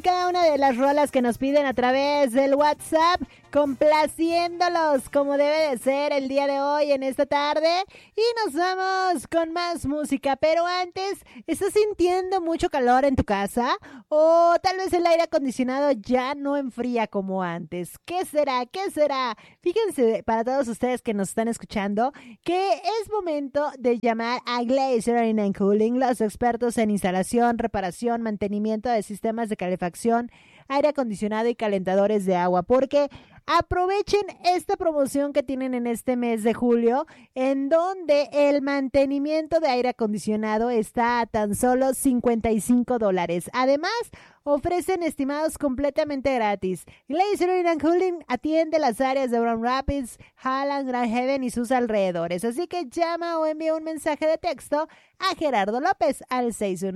y cada una de las rolas que nos piden a través del WhatsApp, complaciéndolos como debe de ser el día de hoy en esta tarde. Y nos vamos con más música, pero antes, ¿estás sintiendo mucho calor en tu casa? O tal vez el aire acondicionado ya no enfría como antes. ¿Qué será? ¿Qué será? Fíjense, para todos ustedes que nos están escuchando, que es momento de llamar a Glacier and Cooling, los expertos en instalación, reparación, mantenimiento de sistemas de calefacción, aire acondicionado y calentadores de agua, porque aprovechen esta promoción que tienen en este mes de julio, en donde el mantenimiento de aire acondicionado está a tan solo $55. Además, ofrecen estimados completamente gratis. Glacier and Cooling atiende las áreas de Grand Rapids, Highland, Grand Haven y sus alrededores. Así que llama o envía un mensaje de texto a Gerardo López al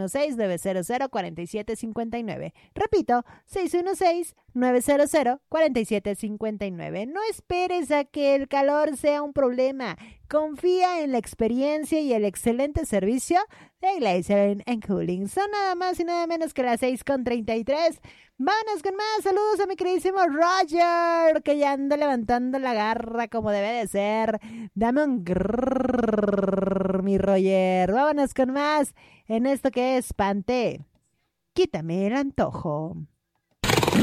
616-900-4759. Repito, 616-900-4759. No esperes a que el calor sea un problema. Confía en la experiencia y el excelente servicio de Glacier and Cooling. Son nada más y nada menos que las 6:33. Vámonos con más. Saludos a mi queridísimo Roger, que ya anda levantando la garra como debe de ser. Dame un grrr, mi Roger. Vámonos con más en esto que es Pante. Quítame el antojo.